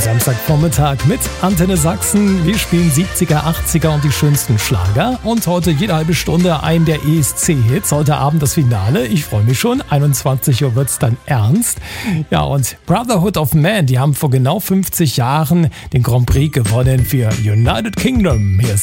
Samstagvormittag mit Antenne Sachsen. Wir spielen 70er, 80er und die schönsten Schlager. Und heute jede halbe Stunde einen der ESC-Hits. Heute Abend das Finale. Ich freue mich schon. 21 Uhr wird's dann ernst. Ja, und Brotherhood of Man, die haben vor genau 50 Jahren den Grand Prix gewonnen für United Kingdom. Hier ist